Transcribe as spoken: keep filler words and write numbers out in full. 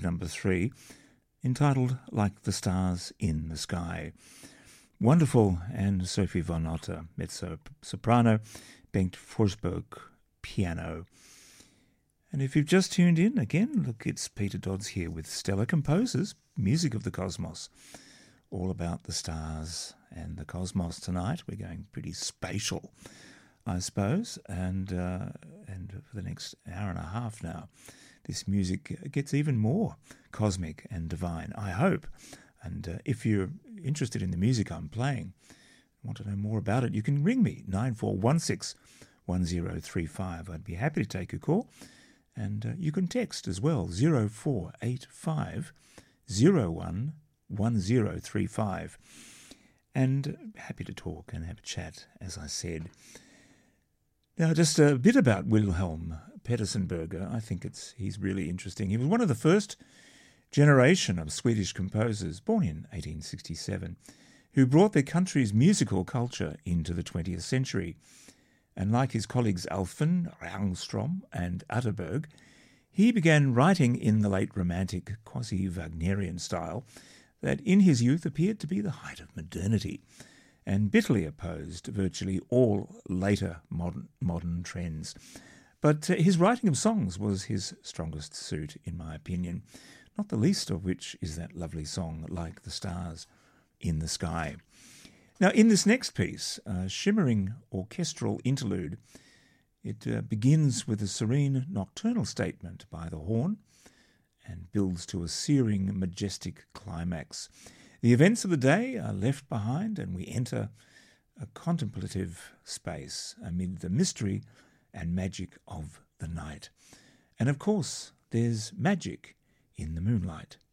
number three, entitled Like the Stars in the Sky. Wonderful, and Sophie von Otter, mezzo-soprano, Bengt Forsberg, piano. And if you've just tuned in, again, look, it's Peter Dodds here with Stellar Composers, Music of the Cosmos. All about the stars and the cosmos tonight. We're going pretty spatial, I suppose, and uh, and for the next hour and a half now, this music gets even more cosmic and divine, I hope. And uh, if you're interested in the music I'm playing, want to know more about it, you can ring me, nine four one six one zero three five. I'd be happy to take a call. And uh, you can text as well, zero four eight five zero one one zero three five. And happy to talk and have a chat, as I said. Now, just a bit about Wilhelm Pedersenberger. I think it's he's really interesting. He was one of the first generation of Swedish composers, born in eighteen sixty-seven, who brought their country's musical culture into the twentieth century. And like his colleagues Alfven, Rangstrom and Atterberg, he began writing in the late Romantic, quasi-Wagnerian style that in his youth appeared to be the height of modernity and bitterly opposed virtually all later modern, modern trends. But uh, his writing of songs was his strongest suit, in my opinion, not the least of which is that lovely song, Like the Stars in the Sky. Now, in this next piece, a shimmering orchestral interlude, it uh, begins with a serene nocturnal statement by the horn and builds to a searing, majestic climax. The events of the day are left behind and we enter a contemplative space amid the mystery and magic of the night. And of course, there's magic in the moonlight.